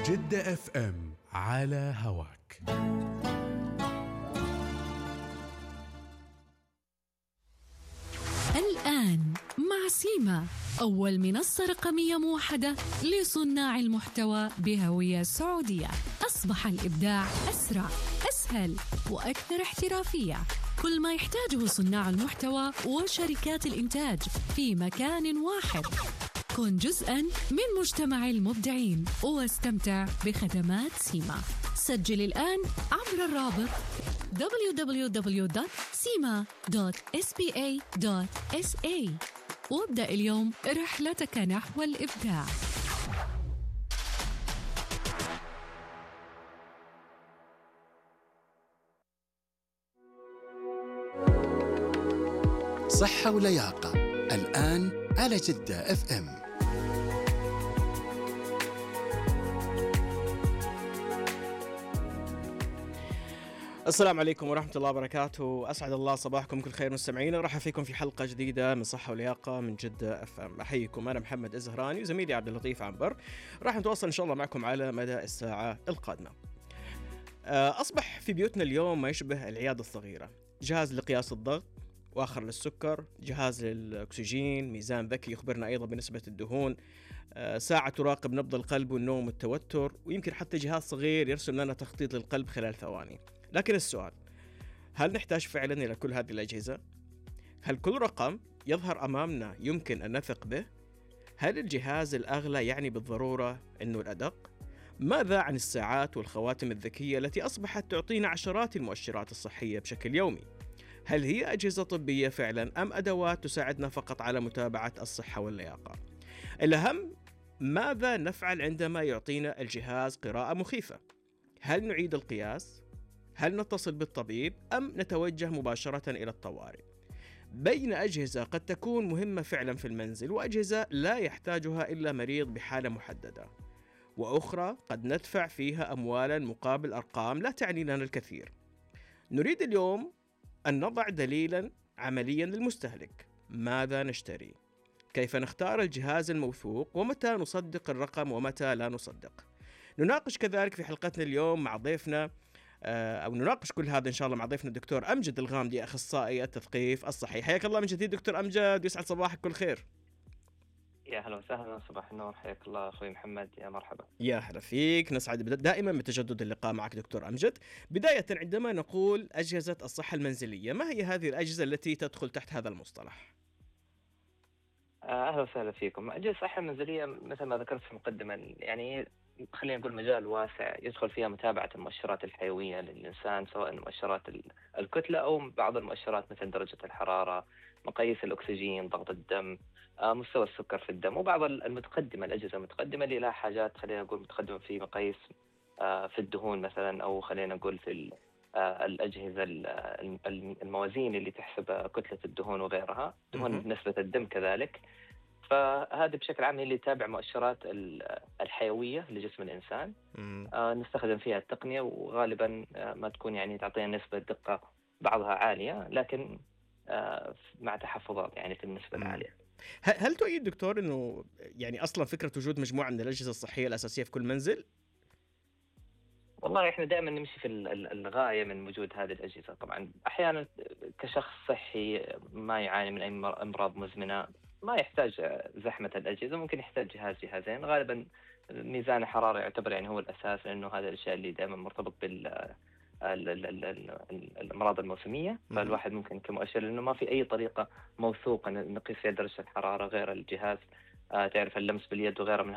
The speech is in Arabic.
جدة اف ام على هواك. الآن مع سيما، أول منصة رقمية موحدة لصناع المحتوى بهوية سعودية. أصبح الإبداع أسرع، أسهل وأكثر احترافية. كل ما يحتاجه صناع المحتوى وشركات الإنتاج في مكان واحد. كن جزءاً من مجتمع المبدعين واستمتع بخدمات سيما. سجل الآن عبر الرابط www.sima.spa.sa وابدأ اليوم رحلتك نحو الإبداع. صحة ولياقة الآن على جدة اف ام. السلام عليكم ورحمة الله وبركاته. أسعد الله صباحكم كل خير مستمعين، ورحب فيكم في حلقة جديدة من صحة ولياقة من جدة اف ام. أحييكم، أنا محمد الزهراني وزميلي عبد اللطيف عنبر. راح نتواصل إن شاء الله معكم على مدى الساعة القادمة. أصبح في بيوتنا اليوم ما يشبه العيادة الصغيرة: جهاز لقياس الضغط، وآخر للسكر، جهاز للأكسجين، ميزان ذكي يخبرنا أيضا بنسبة الدهون، ساعة تراقب نبض القلب والنوم والتوتر، ويمكن حتى جهاز صغير يرسم لنا تخطيط للقلب خلال ثواني. لكن السؤال: هل نحتاج فعلا إلى كل هذه الأجهزة؟ هل كل رقم يظهر أمامنا يمكن أن نثق به؟ هل الجهاز الأغلى يعني بالضرورة أنه الأدق؟ ماذا عن الساعات والخواتم الذكية التي أصبحت تعطينا عشرات المؤشرات الصحية بشكل يومي؟ هل هي أجهزة طبية فعلا أم أدوات تساعدنا فقط على متابعة الصحة واللياقة؟ الأهم، ماذا نفعل عندما يعطينا الجهاز قراءة مخيفة؟ هل نعيد القياس؟ هل نتصل بالطبيب أم نتوجه مباشرة إلى الطوارئ؟ بين أجهزة قد تكون مهمة فعلا في المنزل، وأجهزة لا يحتاجها إلا مريض بحالة محددة، وأخرى قد ندفع فيها أموالا مقابل أرقام لا تعني لنا الكثير. نريد اليوم أن نضع دليلا عمليا للمستهلك. ماذا نشتري؟ كيف نختار الجهاز الموثوق؟ ومتى نصدق الرقم ومتى لا نصدق؟ نناقش كذلك في حلقتنا اليوم مع ضيفنا أو نناقش كل هذا إن شاء الله مع ضيفنا الدكتور أمجد الغامدي، أخصائي التثقيف الصحي. حياك الله من جديد دكتور أمجد، ويسعد صباحك كل خير. يا هلا وسهلا، صباح النور، حياك الله أخوي محمد، يا مرحبا. يا هلا فيك، نسعد دائما بتجدد اللقاء معك دكتور أمجد. بداية، عندما نقول أجهزة الصحة المنزلية، ما هي هذه الأجهزة التي تدخل تحت هذا المصطلح؟ أهلا وسهلا فيكم. أجهزة الصحة المنزلية مثل ما ذكرت في المقدمة، يعني خلينا نقول مجال واسع يدخل فيها متابعة المؤشرات الحيوية للإنسان، سواء مؤشرات الكتلة أو بعض المؤشرات مثل درجة الحرارة، مقاييس الأكسجين، ضغط الدم، مستوى السكر في الدم، وبعض المتقدمة، الأجهزة المتقدمة اللي لها حاجات خلينا نقول متقدمة في مقاييس في الدهون مثلا، أو خلينا نقول في الأجهزة الموازين اللي تحسب كتلة الدهون وغيرها، دهون نسبة الدم كذلك. فهذا بشكل عام اللي يتابع مؤشرات الحيوية لجسم الإنسان. نستخدم فيها التقنية، وغالبا ما تكون يعني تعطينا نسبة دقة بعضها عالية، لكن مع تحفظات يعني في النسبة العالية. هل تؤيد دكتور أنه يعني أصلا فكرة وجود مجموعة من الأجهزة الصحية الأساسية في كل منزل؟ والله إحنا دائما نمشي في الغاية من وجود هذه الأجهزة. طبعا أحيانا كشخص صحي ما يعاني من أي أمراض مزمنة ما يحتاج زحمة الأجهزة، ممكن يحتاج جهاز جهازين. غالبا ميزان الحرارة يعتبر يعني هو الأساس، لأنه هذا الأشياء اللي دائما مرتبط الأمراض الموسمية. فالواحد ممكن كمؤشر، لأنه ما في أي طريقة موثوقة نقيس فيها درجة الحرارة غير الجهاز، تعرف اللمس باليد وغيره من